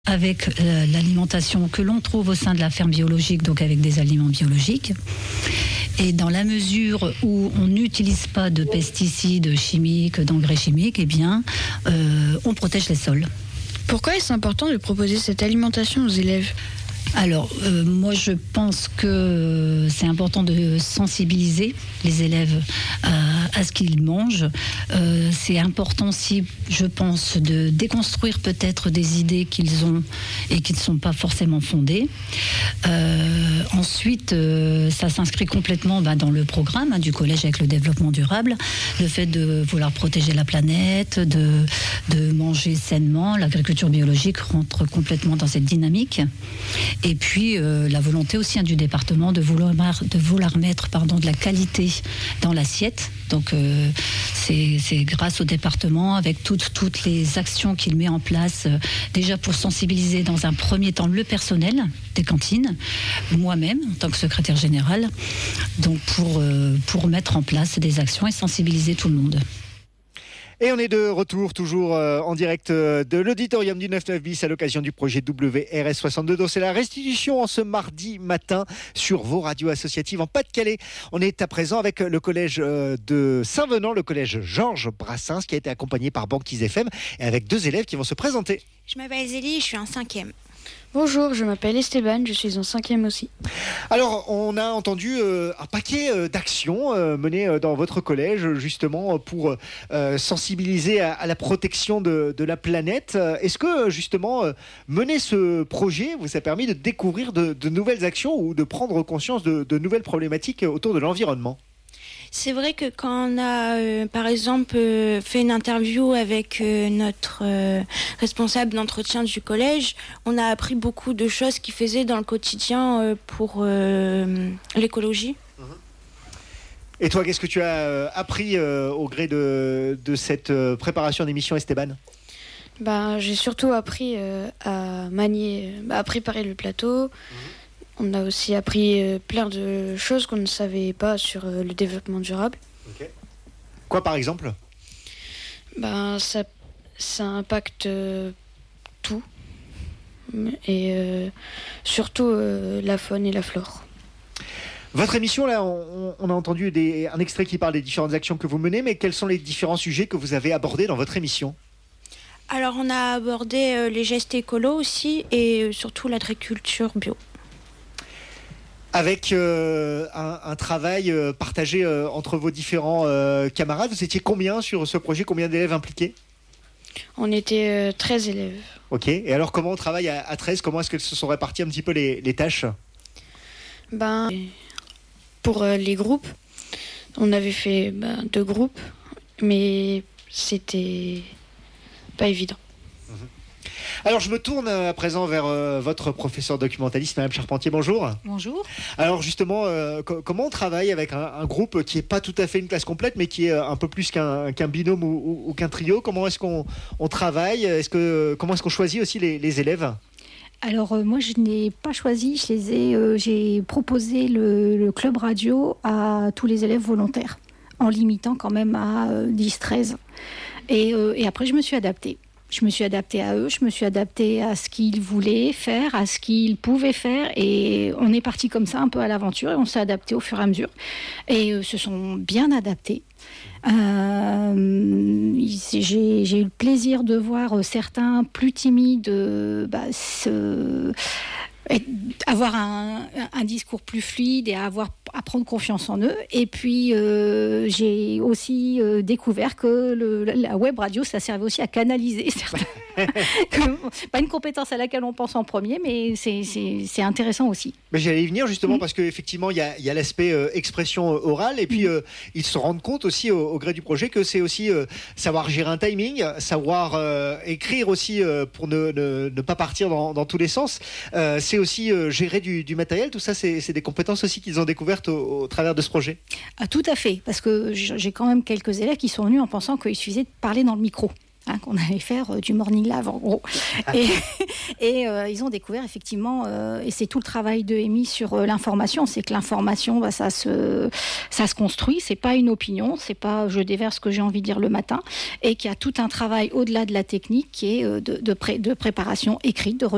avec l'alimentation que l'on trouve au sein de la ferme biologique, donc avec des aliments biologiques. Et dans la mesure où on n'utilise pas de pesticides chimiques, d'engrais chimiques, eh bien, on protège les sols. Pourquoi est-ce important de proposer cette alimentation aux élèves ? Alors, moi je pense que c'est important de sensibiliser les élèves à ce qu'ils mangent. C'est important aussi, je pense, de déconstruire peut-être des idées qu'ils ont et qui ne sont pas forcément fondées. Ensuite, ça s'inscrit complètement dans le programme du collège avec le développement durable. Le fait de vouloir protéger la planète, de manger sainement, l'agriculture biologique rentre complètement dans cette dynamique. Et puis la volonté aussi du département de vouloir mettre de la qualité dans l'assiette. Donc c'est grâce au département, avec toutes les actions qu'il met en place, déjà pour sensibiliser dans un premier temps le personnel des cantines, moi-même en tant que secrétaire générale, donc pour mettre en place des actions et sensibiliser tout le monde. Et on est de retour, toujours en direct de l'auditorium du 9-9 bis à l'occasion du projet WRS 62. Donc c'est la restitution en ce mardi matin sur vos radios associatives en Pas-de-Calais. On est à présent avec le collège de Saint-Venant, le collège Georges Brassens, qui a été accompagné par Banquise FM et avec 2 élèves qui vont se présenter. Je m'appelle Zélie, je suis en 5e. Bonjour, je m'appelle Esteban, je suis en 5e aussi. Alors, on a entendu un paquet d'actions menées dans votre collège, justement, pour sensibiliser à la protection de la planète. Est-ce que, justement, mener ce projet vous a permis de découvrir de nouvelles actions ou de prendre conscience de nouvelles problématiques autour de l'environnement ? C'est vrai que quand on a, par exemple, fait une interview avec notre responsable d'entretien du collège, on a appris beaucoup de choses qu'il faisait dans le quotidien pour l'écologie. Et toi, qu'est-ce que tu as appris au gré de cette préparation d'émission, Esteban ? J'ai surtout appris à manier, à préparer le plateau. On a aussi appris plein de choses qu'on ne savait pas sur le développement durable. Okay. Quoi par exemple ? Ça impacte tout. Et surtout la faune et la flore. Votre émission, là, on a entendu un extrait qui parle des différentes actions que vous menez, mais quels sont les différents sujets que vous avez abordés dans votre émission ? Alors on a abordé les gestes écolos aussi et surtout l'agriculture bio. Avec un travail partagé entre vos différents camarades. Vous étiez combien sur ce projet ? Combien d'élèves impliqués ? On était 13 élèves. Ok. Et alors, comment on travaille à 13 ? Comment est-ce que se sont réparties un petit peu les tâches ? Pour les groupes, on avait fait 2 groupes, mais c'était pas évident. Alors, je me tourne à présent vers votre professeur documentaliste, Madame Charpentier. Bonjour. Bonjour. Alors, justement, comment on travaille avec un groupe qui n'est pas tout à fait une classe complète, mais qui est un peu plus qu'un binôme ou qu'un trio ? Comment est-ce qu'on travaille ? Comment est-ce qu'on choisit aussi les élèves ? Alors, moi, je n'ai pas choisi. J'ai proposé le club radio à tous les élèves volontaires, en limitant quand même à 10-13. Et après, je me suis adaptée. Je me suis adaptée à eux, je me suis adaptée à ce qu'ils voulaient faire, à ce qu'ils pouvaient faire. Et on est parti comme ça, un peu à l'aventure, et on s'est adapté au fur et à mesure. Et se sont bien adaptés. J'ai eu le plaisir de voir certains plus timides avoir un discours plus fluide et à prendre confiance en eux. Et puis j'ai aussi découvert que la web radio, ça servait aussi à canaliser certains. Pas une compétence à laquelle on pense en premier, mais c'est intéressant aussi. Mais j'allais y venir justement parce qu'effectivement il y a l'aspect expression orale, et puis ils se rendent compte aussi au gré du projet que c'est aussi savoir gérer un timing, savoir écrire aussi pour ne pas partir dans tous les sens. C'est aussi gérer du matériel. Tout ça, c'est des compétences aussi qu'ils ont découvertes au travers de ce projet. Ah, tout à fait, parce que j'ai quand même quelques élèves qui sont venus en pensant qu'il suffisait de parler dans le micro. Qu'on allait faire du morning live en gros. Et ils ont découvert effectivement, et c'est tout le travail de Amy sur l'information, c'est que l'information, ça se construit, c'est pas une opinion, c'est pas je déverse ce que j'ai envie de dire le matin, et qu'il y a tout un travail au-delà de la technique qui est de préparation écrite, de